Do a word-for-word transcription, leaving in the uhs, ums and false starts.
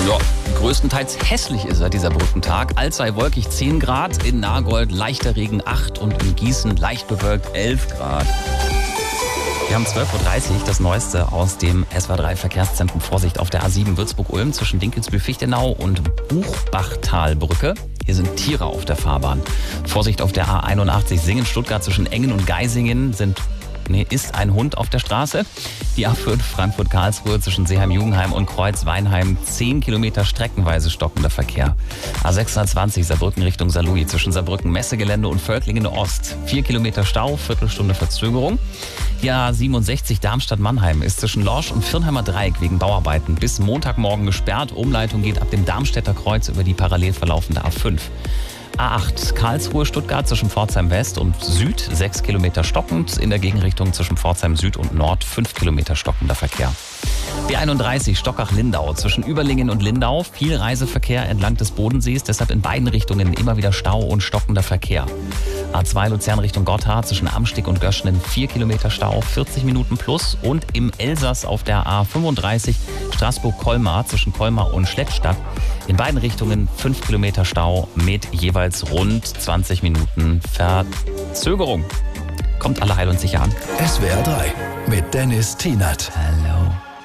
Ja, größtenteils hässlich ist er, dieser Brückentag. Allzeit wolkig zehn Grad, in Nagold leichter Regen acht und in Gießen leicht bewölkt elf Grad. Wir haben zwölf Uhr dreißig, das Neueste aus dem S W R drei Verkehrszentrum. Vorsicht auf der A sieben Würzburg-Ulm zwischen Dinkelsbühl-Fichtenau und Buchbachtalbrücke. Hier sind Tiere auf der Fahrbahn. Vorsicht auf der A einundachtzig Singen-Stuttgart zwischen Engen und Geisingen sind Nee, ist ein Hund auf der Straße. Die A fünf Frankfurt-Karlsruhe zwischen Seeheim-Jugendheim und Kreuz-Weinheim. zehn Kilometer streckenweise stockender Verkehr. A sechshundertzwanzig Saarbrücken Richtung Saarlouis zwischen Saarbrücken Messegelände und Völklingen Ost. vier Kilometer Stau, Viertelstunde Verzögerung. Die A siebenundsechzig Darmstadt-Mannheim ist zwischen Lorsch und Firnheimer Dreieck wegen Bauarbeiten bis Montagmorgen gesperrt. Umleitung geht ab dem Darmstädter Kreuz über die parallel verlaufende A fünf. A acht Karlsruhe-Stuttgart zwischen Pforzheim West und Süd, sechs Kilometer stockend. In der Gegenrichtung zwischen Pforzheim Süd und Nord, fünf Kilometer stockender Verkehr. B einunddreißig Stockach-Lindau zwischen Überlingen und Lindau, viel Reiseverkehr entlang des Bodensees, deshalb in beiden Richtungen immer wieder Stau und stockender Verkehr. A zwei Luzern Richtung Gotthard zwischen Amstig und Göschenen, vier Kilometer Stau, vierzig Minuten plus. Und im Elsass auf der A fünfunddreißig Straßburg-Colmar zwischen Colmar und Schlettstadt, in beiden Richtungen fünf Kilometer Stau mit jeweils rund zwanzig Minuten Verzögerung. Kommt alle heil und sicher an. S W R drei mit Dennis Tienert. Hallo.